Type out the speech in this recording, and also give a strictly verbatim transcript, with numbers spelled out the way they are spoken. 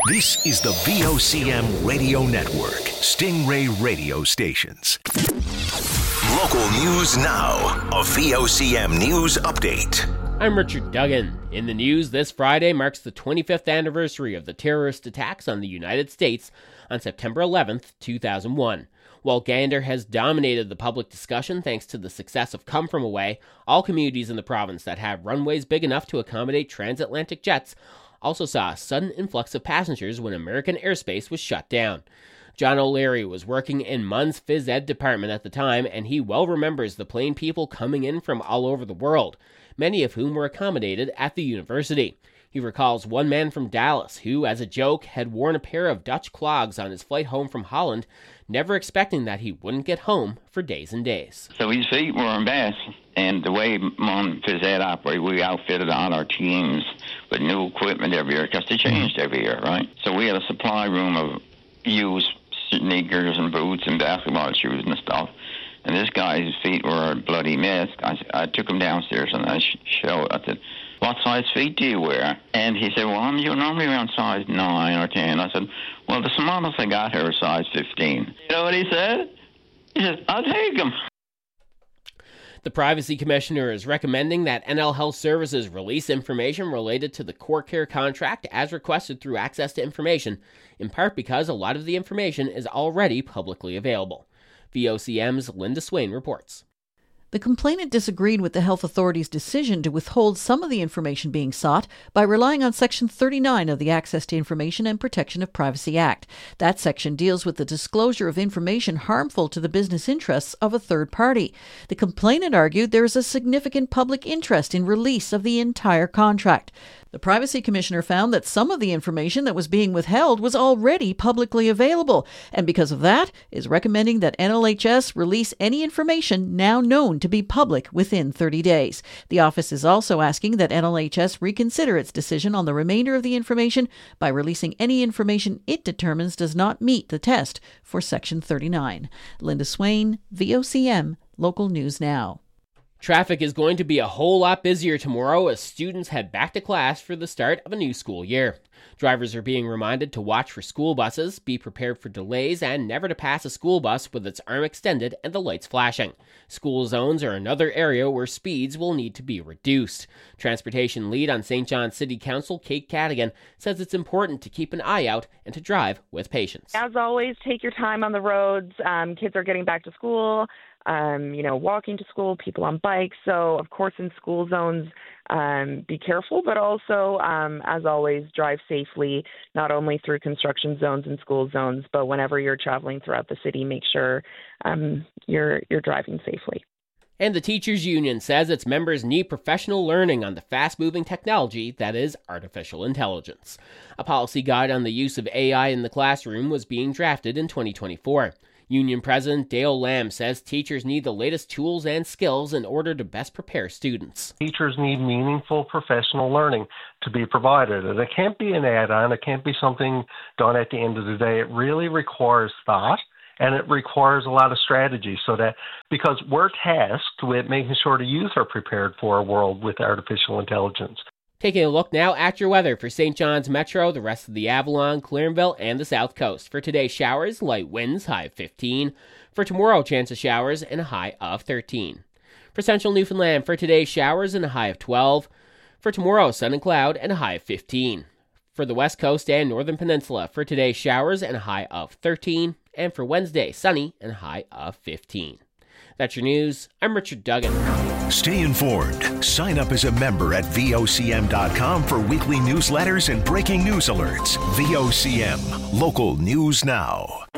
This is the V O C M Radio Network, Stingray Radio Stations. Local news now, a V O C M News Update. I'm Richard Duggan. In the news, this Friday marks the twenty-fifth anniversary of the terrorist attacks on the United States on September eleventh, two thousand one. While Gander has dominated the public discussion thanks to the success of Come From Away, all communities in the province that have runways big enough to accommodate transatlantic jets also saw a sudden influx of passengers when American airspace was shut down. John O'Leary was working in Munn's phys ed department at the time, and he well remembers the plane people coming in from all over the world, many of whom were accommodated at the university. He recalls one man from Dallas who, as a joke, had worn a pair of Dutch clogs on his flight home from Holland, never expecting that he wouldn't get home for days and days. So his feet were a mess, and the way Mon phys ed operated, we outfitted all our teams with new equipment every year, because they changed every year, right? So we had a supply room of used sneakers and boots and basketball shoes and stuff. And this guy's feet were a bloody mess. I, I took him downstairs and I showed, I said, "What size feet do you wear?" And he said, "Well, I'm you're normally around size nine or ten." I said, "Well, the smallest I got here is size fifteen. You know what he said? He said, "I'll take them." The Privacy Commissioner is recommending that N L Health Services release information related to the CoreCare contract as requested through Access to Information, in part because a lot of the information is already publicly available. V O C M's Linda Swain reports. The complainant disagreed with the health authority's decision to withhold some of the information being sought by relying on Section thirty-nine of the Access to Information and Protection of Privacy Act. That section deals with the disclosure of information harmful to the business interests of a third party. The complainant argued there is a significant public interest in release of the entire contract. The Privacy Commissioner found that some of the information that was being withheld was already publicly available, and because of that, is recommending that N L H S release any information now known to be public within thirty days. The office is also asking that N L H S reconsider its decision on the remainder of the information by releasing any information it determines does not meet the test for Section thirty-nine. Linda Swain, V O C M, Local News Now. Traffic is going to be a whole lot busier tomorrow as students head back to class for the start of a new school year. Drivers are being reminded to watch for school buses, be prepared for delays, and never to pass a school bus with its arm extended and the lights flashing. School zones are another area where speeds will need to be reduced. Transportation lead on Saint John City Council, Kate Cadigan, says it's important to keep an eye out and to drive with patience. As always, take your time on the roads. Um, kids are getting back to school. Um, you know, walking to school, people on bikes. So, of course, in school zones, um, be careful, but also, um, as always, drive safely, not only through construction zones and school zones, but whenever you're traveling throughout the city, make sure um, you're you're driving safely. And the Teachers Union says its members need professional learning on the fast-moving technology that is artificial intelligence. A policy guide on the use of A I in the classroom was being drafted in twenty twenty-four. Union President Dale Lamb says teachers need the latest tools and skills in order to best prepare students. Teachers need meaningful professional learning to be provided, and it can't be an add-on. It can't be something done at the end of the day. It really requires thought, and it requires a lot of strategy, so that because we're tasked with making sure the youth are prepared for a world with artificial intelligence. Taking a look now at your weather for Saint John's Metro, the rest of the Avalon, Clarenville, and the South Coast. For today, showers, light winds, high of fifteen. For tomorrow, chance of showers and a high of thirteen. For Central Newfoundland, for today, showers and a high of twelve. For tomorrow, sun and cloud and a high of fifteen. For the West Coast and Northern Peninsula, for today, showers and a high of thirteen. And for Wednesday, sunny and a high of fifteen. That's your news. I'm Richard Duggan. Stay informed. Sign up as a member at V O C M dot com for weekly newsletters and breaking news alerts. V O C M, Local News Now.